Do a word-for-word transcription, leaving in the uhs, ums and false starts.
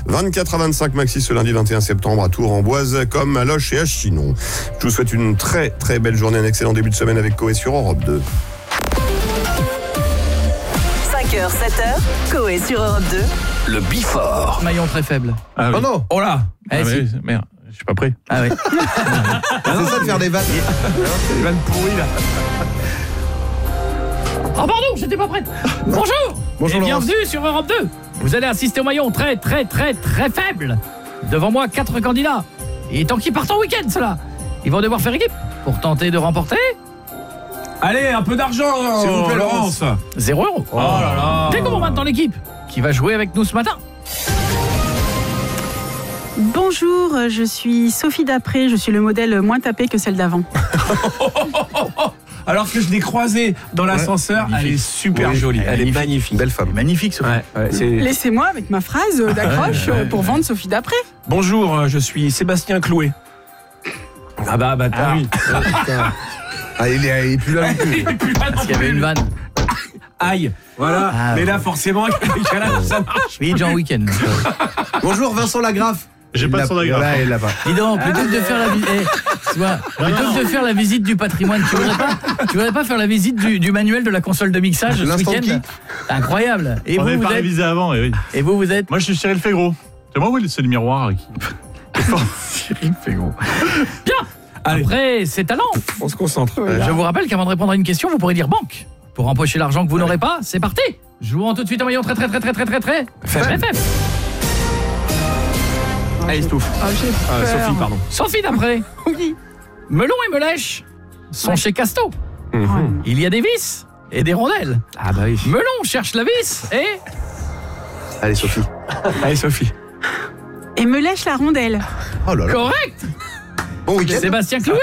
vingt-quatre à vingt-cinq maxi ce lundi vingt et un septembre à Tours-en-Boise, comme à Loches et à Chinon. Je vous souhaite une très très belle journée, un excellent début de semaine avec Coé sur Europe deux. cinq heures, sept heures, Coé sur Europe deux. Le Bifort. Maillon très faible. Ah oui. Oh non. Oh là. Eh, Ah si. oui, merde, je suis pas prêt. Ah oui. C'est ça de faire des vannes. C'est des vannes pourries là. Oh pardon, j'étais pas prête. Bonjour. Bonjour, et Laurence. bienvenue sur Europe deux. Vous allez assister au maillon très très très très faible. Devant moi, quatre candidats. Et tant qu'ils partent en week-end, ceux-là, ils vont devoir faire équipe pour tenter de remporter Allez, un peu d'argent, S'il vous plaît, Laurence. zéro euro. Oh là là. Découvrons maintenant l'équipe qui va jouer avec nous ce matin. Bonjour, je suis Sophie Dapré, je suis le modèle moins tapé que celle d'avant. Alors que je l'ai croisée dans l'ascenseur, Ouais, elle est super Oui, jolie. Elle est magnifique. Belle femme. Magnifique, Sophie. Ouais, ouais, c'est... Laissez-moi avec ma phrase d'accroche Ouais, ouais. pour vendre Sophie Dapré. Bonjour, euh, je suis Sébastien Clouet. Ah bah, bah Ah oui. Ah, il est, il est plus là non plus. Il y avait une vanne. Aïe, voilà. Ah, mais ouais. là, forcément, il y a des décalages, ça marche. Oui, déjà en week-end. Bonjour Vincent Lagraffe. J'ai Il pas l'a- son agrafe. Ouais, il l'a pas. Dis donc, plutôt que de faire la visite, tu vois, plutôt que de faire la visite du patrimoine, tu voudrais pas, tu voudrais pas faire la visite du, du manuel de la console de mixage ce L'instant week-end? Incroyable. Et On vous, n'avait vous pas êtes, révisé avant, et oui. et vous, vous êtes Moi, je suis Cyril Fégro. C'est moi, oui, c'est le miroir qui... Cyril Fégro. Bien. Allez. Après ces talents, On se concentre. je vous rappelle qu'avant de répondre à une question, vous pourrez dire banque. Pour empocher l'argent que vous n'aurez pas, c'est parti. Jouons tout de suite un maillon très très très très très très très Faible. F F. Allez, Stouff. Ah, j'ai Euh, peur. Sophie, pardon. Sophie d'après. Oui. Melon et Melèche sont Ouais. chez Casto. Mhm. Il y a des vis et des rondelles. Ah bah oui. Melon cherche la vis et Allez Sophie. Allez, Sophie. Et me lèche la rondelle. Oh là là. correct. Bon week-end. Sébastien Clouet.